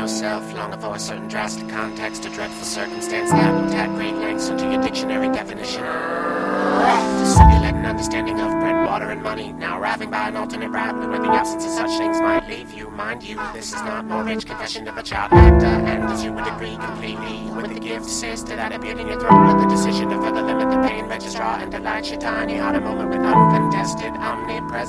yourself, longer for a certain drastic context, a dreadful circumstance that will add great lengths into your dictionary definition. To simulate an understanding of bread, water, and money, now arriving by an alternate route where the absence of such things might leave you. Mind you, this is not Mortgage Confession of a Child Actor, and as you would agree completely with the gift sister that appeared in your throat, the decision to further limit the pain registrar and delight your tiny heart a moment with uncontested omnipresence.